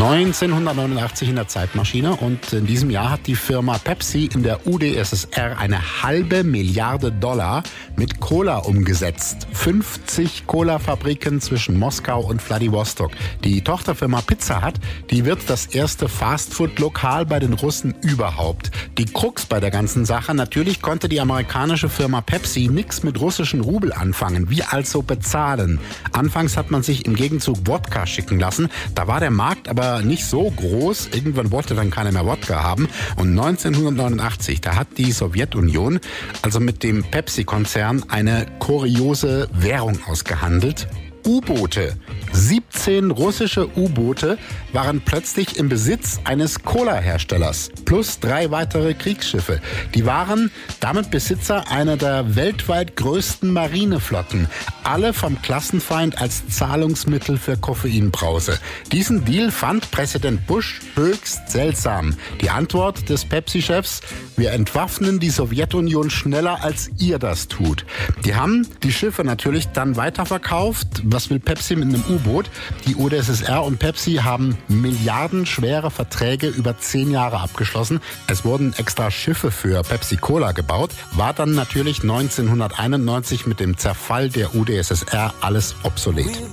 1989 in der Zeitmaschine und in diesem Jahr hat die Firma Pepsi in der UdSSR eine $500 Milliarden mit Cola umgesetzt. 50 Cola-Fabriken zwischen Moskau und Wladiwostok. Die Tochterfirma Pizza Hut, die wird das erste Fastfood-Lokal bei den Russen überhaupt. Die Krux bei der ganzen Sache, natürlich konnte die amerikanische Firma Pepsi nichts mit russischen Rubel anfangen. Wie also bezahlen? Anfangs hat man sich im Gegenzug Wodka schicken lassen. Da war der Markt aber nicht so groß. Irgendwann wollte dann keiner mehr Wodka haben. Und 1989, da hat die Sowjetunion, also mit dem Pepsi-Konzern, eine kuriose Währung ausgehandelt. U-Boote. 17 russische U-Boote waren plötzlich im Besitz eines Cola-Herstellers. Plus 3 weitere Kriegsschiffe. Die waren damit Besitzer einer der weltweit größten Marineflotten. Alle vom Klassenfeind als Zahlungsmittel für Koffeinbrause. Diesen Deal fand Präsident Bush höchst seltsam. Die Antwort des Pepsi-Chefs: Wir entwaffnen die Sowjetunion schneller, als ihr das tut. Die haben die Schiffe natürlich dann weiterverkauft. Was will Pepsi mit einem U-Boot? Die UdSSR und Pepsi haben milliardenschwere Verträge über 10 Jahre abgeschlossen. Es wurden extra Schiffe für Pepsi Cola gebaut. War dann natürlich 1991 mit dem Zerfall der UdSSR alles obsolet.